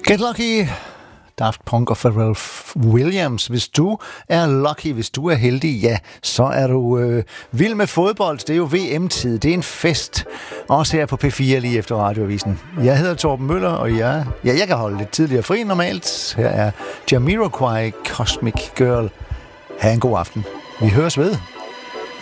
Get Lucky, Daft Punk og Pharrell Williams. Hvis du er lucky, hvis du er heldig, ja, så er du vild med fodbold. Det er jo VM-tid, det er en fest. Også her på P4 lige efter radioavisen. Jeg hedder Torben Møller, og jeg kan holde lidt tidligere fri normalt. Her er Jamiroquai, Cosmic Girl. Ha' en god aften. Vi høres ved.